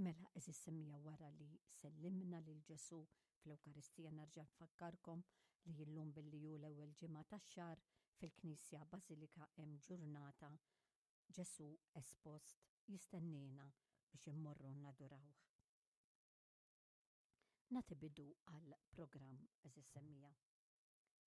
Mela, eżis semmija wara li sellimna lil Ġesu fl-Ewkaristija nerġa' nfakkarkom li llum billi hu l-ewwel ġimgħa tax-xahar fil-Knisja Bażilika hemm ġurnata Ġesu espost jistennina biex immorru nadurawh. Nagħti bidu għall programm eżis semmija.